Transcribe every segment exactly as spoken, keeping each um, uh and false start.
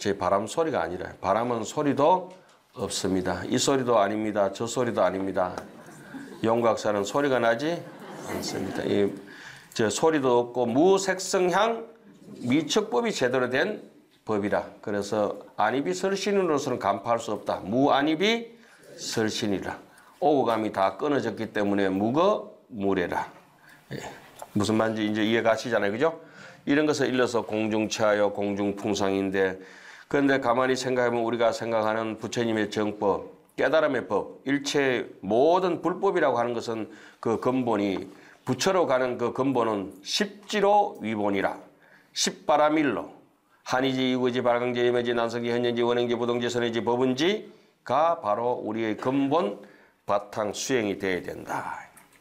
제 바람 소리가 아니라 바람은 소리도 없습니다. 이 소리도 아닙니다. 저 소리도 아닙니다. 용각사는 소리가 나지 않습니다. 이, 저 소리도 없고 무색성향 미척법이 제대로 된 법이라. 그래서 안입이 설신으로서는 간파할 수 없다. 무안입이 설신이라. 오고감이 다 끊어졌기 때문에 무거 무례라. 예. 무슨 말인지 이제 이해 가시잖아요, 그죠? 이런 것을 일러서 공중체하여 공중풍상인데, 그런데 가만히 생각해보면 우리가 생각하는 부처님의 정법, 깨달음의 법, 일체 모든 불법이라고 하는 것은 그 근본이 부처로 가는 그 근본은 십지로 위본이라. 십바라밀로 한이지 이구지 발광지 예매지 난성지 현현지 원행지 부동지 선해지 법은지가 바로 우리의 근본 바탕 수행이 되어야 된다.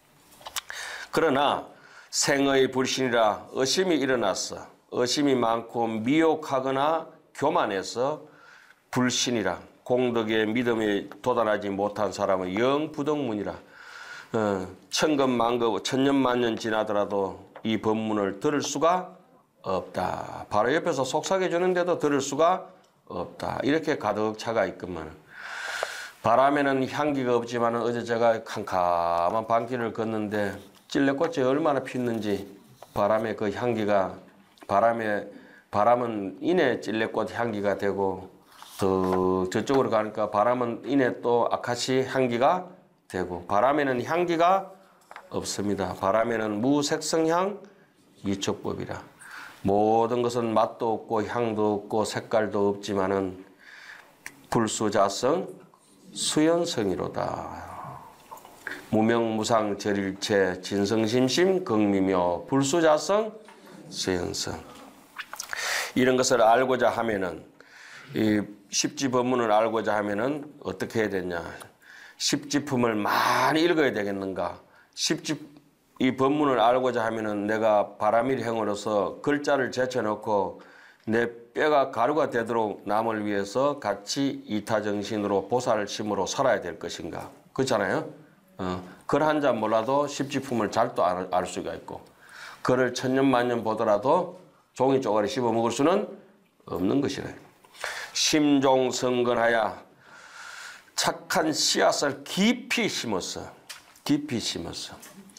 그러나 생의 불신이라 의심이 일어났어. 의심이 많고 미혹하거나 교만해서 불신이라 공덕의 믿음에 도달하지 못한 사람은 영부덕문이라. 어, 천금만급 천년만년 지나더라도 이 법문을 들을 수가 없다. 바로 옆에서 속삭여 주는데도 들을 수가 없다. 이렇게 가득 차가 있건만 바람에는 향기가 없지만 어제 제가 캄캄한 밤길을 걷는데 찔레꽃이 얼마나 피었는지 바람에 그 향기가 바람에 바람은 이내 찔레꽃 향기가 되고 더 저쪽으로 가니까 바람은 이내 또 아카시 향기가 되고 바람에는 향기가 없습니다. 바람에는 무색성향 미촉법이라. 모든 것은 맛도 없고 향도 없고 색깔도 없지만은 불수자성 수연성이로다. 무명무상 절일체 진성심심 극미묘 불수자성 수연성. 이런 것을 알고자 하면은 이 십지법문을 알고자 하면은 어떻게 해야 되냐? 십지품을 많이 읽어야 되겠는가? 십지 이 법문을 알고자 하면은 내가 바라밀행으로서 글자를 제쳐놓고 내 뼈가 가루가 되도록 남을 위해서 같이 이타정신으로 보살심으로 살아야 될 것인가? 그렇잖아요. 어, 글 한 잔 몰라도 십지품을 잘 또 알 수가 있고 글을 천년만년 보더라도 종이 쪼가리 씹어 먹을 수는 없는 것이래. 심종성근하여 착한 씨앗을 깊이 심었어. 깊이 심었어.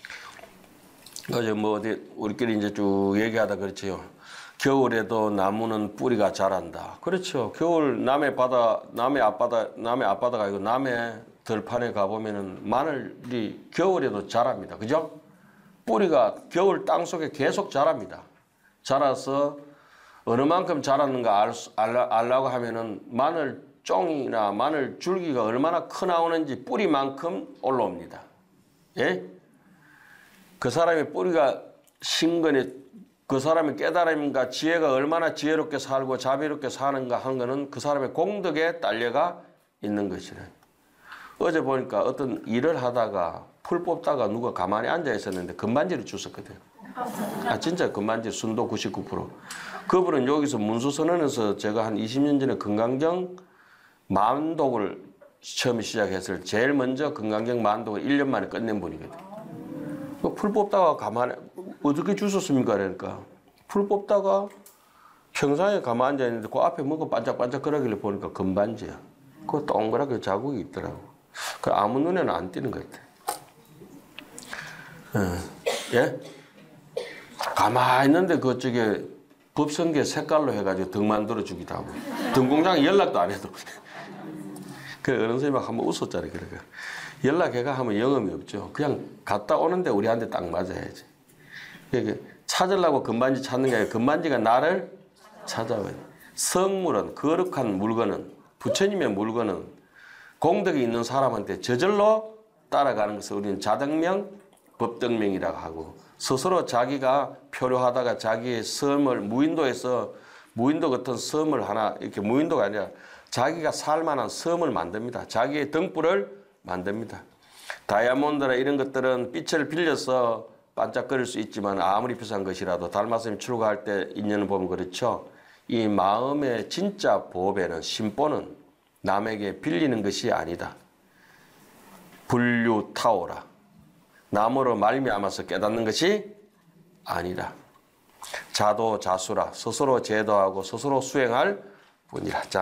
어제 뭐 어디 우리끼리 이제 쭉 얘기하다 그렇지요. 겨울에도 나무는 뿌리가 자란다. 그렇죠. 겨울 남해 바다, 남해 앞바다, 남해 앞바다가 아니고 남해 들판에 가보면은 마늘이 겨울에도 자랍니다. 그죠? 뿌리가 겨울 땅 속에 계속 자랍니다. 자라서 어느 만큼 자랐는가 알, 알, 알라고 하면은 마늘 쫑이나 마늘 줄기가 얼마나 커 나오는지 뿌리만큼 올라옵니다. 예? 그 사람의 뿌리가 신근에 그 사람의 깨달음과 지혜가 얼마나 지혜롭게 살고 자비롭게 사는가 하는 것은 그 사람의 공덕에 딸려가 있는 것이래. 어제 보니까 어떤 일을 하다가 풀 뽑다가 누가 가만히 앉아 있었는데 금반지를 주웠거든. 아 진짜 금반지 순도 구십구 퍼센트. 그분은 여기서 문수선언에서 제가 한 이십 년 전에 금강경 만독을 처음 시작했을 때 제일 먼저 금강경 만독을 일 년 만에 끝낸 분이거든. 풀 뽑다가 가만히 어떻게 주셨습니까? 그러니까 풀 뽑다가 평상에 가만히 앉아 있는데 그 앞에 뭐가 반짝반짝거리길래 보니까 금반지야. 그 동그랗게 자국이 있더라고. 그 아무 눈에는 안 띄는 것 같아. 어. 예? 가만히 있는데 그쪽에 법성계 색깔로 해가지고 등 만들어 주기도 하고 등공장에 연락도 안 해도 그 어른 선생님 한번 웃었잖아요. 그러니까 연락해가 하면 영험이 없죠. 그냥 갔다 오는데 우리한테 딱 맞아야지. 그러니까 찾으려고 금반지 찾는 게 아니라 금반지가 나를 찾아와요. 성물은 거룩한 물건은 부처님의 물건은 공덕이 있는 사람한테 저절로 따라가는 것을 우리는 자덕명, 법덕명이라고 하고 스스로 자기가 표류하다가 자기의 섬을 무인도에서 무인도 같은 섬을 하나 이렇게 무인도가 아니라 자기가 살만한 섬을 만듭니다. 자기의 등불을 만듭니다. 다이아몬드나 이런 것들은 빛을 빌려서 반짝거릴 수 있지만 아무리 비싼 것이라도 달마스님 출가할 때 인연을 보면 그렇죠. 이 마음의 진짜 보배는 심보는 남에게 빌리는 것이 아니다. 불류타오라. 남으로 말미암아서 깨닫는 것이 아니다. 자도자수라. 스스로 제도하고 스스로 수행할 뿐이라. 자.